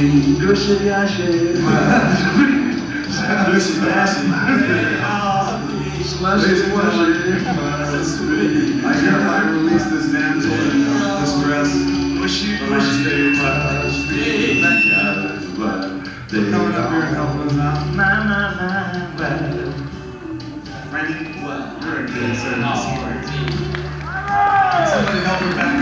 I hereby release this damsel in distress. Coming up here and helping us out. Frankie, what? You're a good service. Somebody help her back